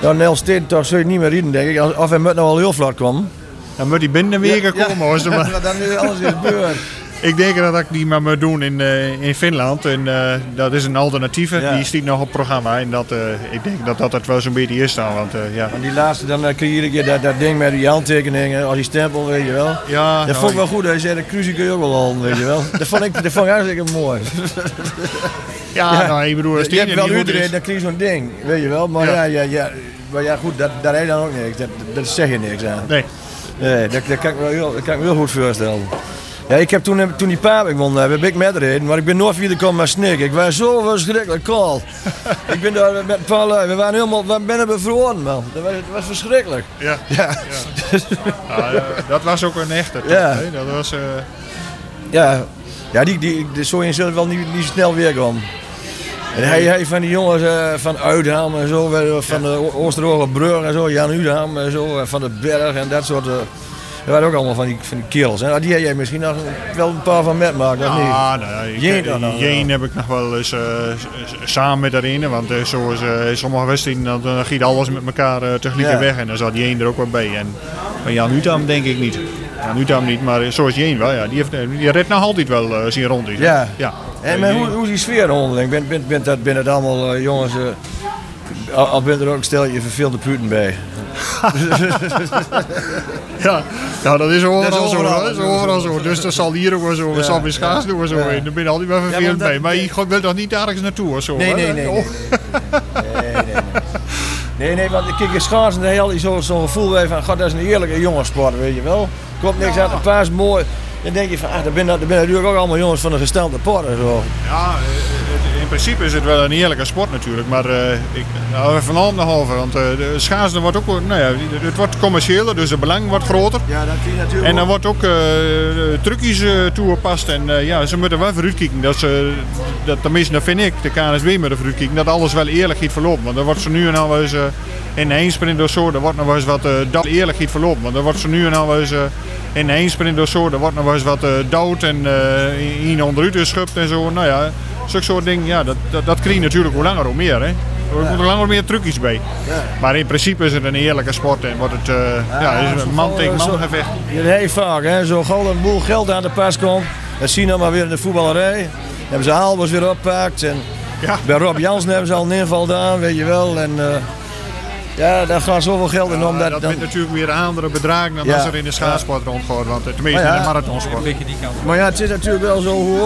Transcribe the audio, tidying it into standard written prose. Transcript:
Ja, Nels Steen toch zul je niet meer rijden, denk ik. Of hij moet nou al heel vlot komen. Dan moet hij binnen een week komen. Als Maar dan is alles is gebeurd. ik denk dat ik die maar moet doen in Finland. En dat is een alternatieve. Ja. Die staat nog op het programma. En ik denk dat het wel zo'n beetje is dan. Want, ja. En die laatste, dan kreeg je iedere keer dat ding met die handtekeningen, al die stempel, weet je wel. Ja, Dat vond ik wel goed. Hij zei, de cruise kun je ook wel halen, weet je wel. Dat vond ik hartstikke mooi. Ja, nou, ik bedoel... Je hebt wel Utrecht, dan krijg je zo'n ding, weet je wel. Maar ja, maar ja goed, daar heb je dan ook niks. Dat zeg je niks aan. Nee. Nee, dat kan ik me heel goed voorstellen. Ja, ik heb toen die Papik won, heb ik metreden, maar ik ben nooit verder gekomen met Snik. Ik was zo verschrikkelijk koud. Ik ben daar met een paar lui, we binnen bevroren, man. Dat was verschrikkelijk. Ja. Ja. Dat was ook een echte. Ja. Hè? Dat was... Ja, die zo in zullen wel niet snel weer komen. En hij van die jongens van Uitham en zo, van de Oosterhogerbrug en zo, Jan Uitham en zo, van de Berg en dat soort. Dat waren ook allemaal van die kerels. En die heb jij misschien nog wel een paar van metmaakt, of niet? Ah, nou, Jeen heb ik nog wel eens samen met daarin. Want zoals sommige wedstrijden, dan giet alles met elkaar tegelijk weg. En dan zat Jeen er ook wel bij. Maar Jan Uitham denk ik niet. Jan Uitham niet, maar zoals Jeen wel. Ja, die redt nog altijd wel zien rond. Ja. Ja. En hoe is die sfeer onderling? Ben het allemaal jongens... al bent er ook een stelje verveelde puten bij. Ja, nou, dat is overal, Dat is overal zo. Dat is overal zo. Dus dat zal hier ook wel zo. Dat zal bij Schaars doen we zo. Daar ben je altijd wel vervelend bij. Maar je wil toch niet ergens naartoe of zo? Nee. Nee, want kijk, Schaars en heel zo'n gevoel bij van, god, dat is een heerlijke jongenssport, weet je wel. Komt niks uit, de paas mooi. Dan denk je van, daar ben natuurlijk ook allemaal jongens van de gestelde port en zo. Ja, in principe is het wel een heerlijke sport natuurlijk, maar van alles nog over. Want de schaatsen wordt ook, het wordt commerciëler, dus het belang wordt groter. Ja, dat kun je natuurlijk. En dan wordt ook trucjes toegepast en ze moeten wel vooruitkijken. Dat tenminste, dat vind ik, de KNSB moet er vooruitkijken, dat alles wel eerlijk gaat verlopen. Want dan wordt ze nu en al wel eens in de eensprint of zo, er wordt nog wel eens wat dat eerlijk gaat verlopen. Want dan wordt ze nu en al wel eens in de eensprint of zo, er wordt nog wel eens wat dood en in onderuit geschupt en zo. Nou ja, zulke soort dingen, ja, dat krijg je natuurlijk hoe langer hoe meer. Hè. Er moeten er langer meer trucjes bij. Ja. Maar in principe is het een eerlijke sport en wordt het is een man tegen man gevecht. Heel vaak, hè, zo gauw een boel geld aan de pas komt. Dat zien we maar weer in de voetballerij. Dan hebben ze Albers weer oppakt en bij Rob Jansen hebben ze al een inval gedaan, weet je wel. En, ja, daar gaat zoveel geld in om. Dat met natuurlijk weer andere bedragen dan als er in de schaatsport rondgaat. Want tenminste in de marathonsport. Maar ja, het is natuurlijk wel zo hoe